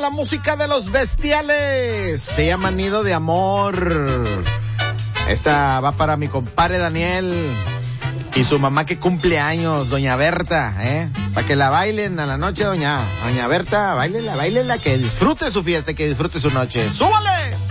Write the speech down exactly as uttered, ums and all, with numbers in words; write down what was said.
la música de Los Bestiales. Se llama Nido de Amor. Esta va para mi compadre Daniel y su mamá que cumple años, doña Berta, ¿eh? Para que la bailen a la noche, doña, doña Berta, bailela, bailela, que disfrute su fiesta, que disfrute su noche. ¡Súbale!